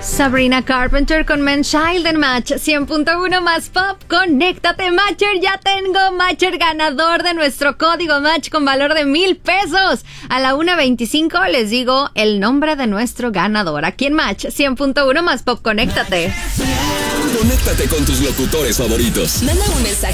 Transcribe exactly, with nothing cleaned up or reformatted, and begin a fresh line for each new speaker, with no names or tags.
Sabrina Carpenter con Man Child en Match cien punto uno más Pop. Conéctate, Matcher. Ya tengo Matcher ganador de nuestro código Match con valor de mil pesos. A la una veinticinco les digo el nombre de nuestro ganador. Aquí en Match cien punto uno más Pop. Conéctate.
Conéctate con tus locutores favoritos.
Manda un mensaje